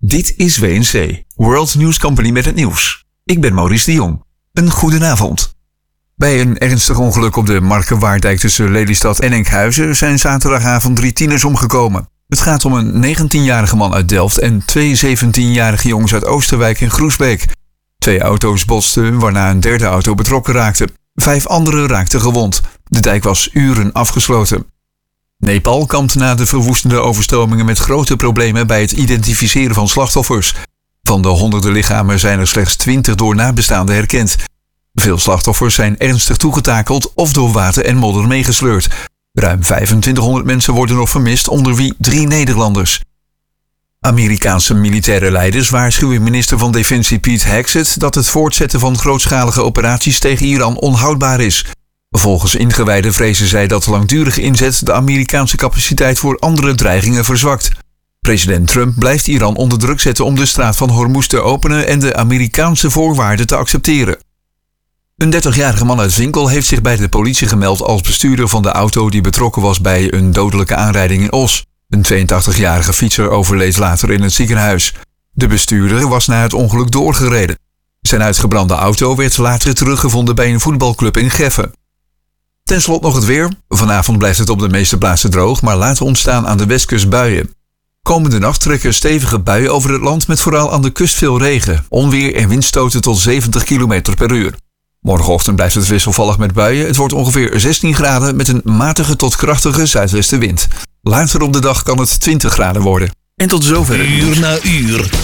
Dit is WNC, World News Company met het nieuws. Ik ben Maurice de Jong. Een goedenavond. Bij een ernstig ongeluk op de Markenwaarddijk tussen Lelystad en Enkhuizen zijn zaterdagavond 3 tieners omgekomen. Het gaat om een 19-jarige man uit Delft en 2 17-jarige jongens uit Oosterwijk en Groesbeek. 2 auto's botsten, waarna een derde auto betrokken raakte. 5 anderen raakten gewond. De dijk was uren afgesloten. Nepal kampt na de verwoestende overstromingen met grote problemen bij het identificeren van slachtoffers. Van de honderden lichamen zijn er slechts 20 door nabestaanden herkend. Veel slachtoffers zijn ernstig toegetakeld of door water en modder meegesleurd. Ruim 2500 mensen worden nog vermist, onder wie 3 Nederlanders. Amerikaanse militaire leiders waarschuwen minister van Defensie Pete Hegseth dat het voortzetten van grootschalige operaties tegen Iran onhoudbaar is. Volgens ingewijden vrezen zij dat langdurige inzet de Amerikaanse capaciteit voor andere dreigingen verzwakt. President Trump blijft Iran onder druk zetten om de straat van Hormuz te openen en de Amerikaanse voorwaarden te accepteren. Een 30-jarige man uit Zinkel heeft zich bij de politie gemeld als bestuurder van de auto die betrokken was bij een dodelijke aanrijding in Os. Een 82-jarige fietser overleed later in het ziekenhuis. De bestuurder was na het ongeluk doorgereden. Zijn uitgebrande auto werd later teruggevonden bij een voetbalclub in Geffen. Ten slotte nog het weer. Vanavond blijft het op de meeste plaatsen droog, maar later ontstaan aan de westkust buien. Komende nacht trekken stevige buien over het land met vooral aan de kust veel regen, onweer en windstoten tot 70 km per uur. Morgenochtend blijft het wisselvallig met buien. Het wordt ongeveer 16 graden met een matige tot krachtige zuidwestenwind. Later op de dag kan het 20 graden worden. En tot zover. Uur na uur.